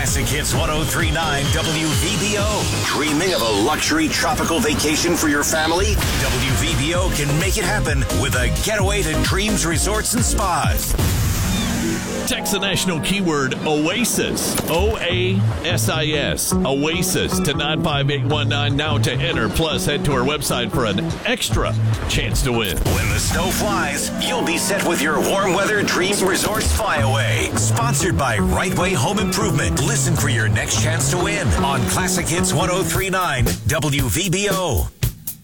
Classic Hits 103.9 WVBO. Dreaming of a luxury tropical vacation for your family? WVBO can make it happen with a getaway to Dreams Resorts and Spas. Text the national keyword OASIS, OASIS, OASIS to 95819 now to enter. Plus, head to our website for an extra chance to win. When the snow flies, you'll be set with your warm weather Dreams Resorts Flyaway. Sponsored by Right Way Home Improvement. Listen for your next chance to win on Classic Hits 103.9 WVBO.